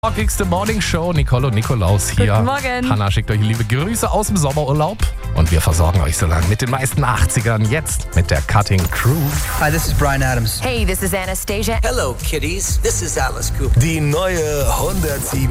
Morgigste Morning Show, Nicole und Nikolaus hier. Guten Morgen. Hanna schickt euch liebe Grüße aus dem Sommerurlaub und wir versorgen euch so lange mit den meisten 80ern jetzt mit der Cutting Crew. Hi, this is Bryan Adams. Hey, this is Anastasia. Hello, kiddies. This is Alice Cooper. Die neue 107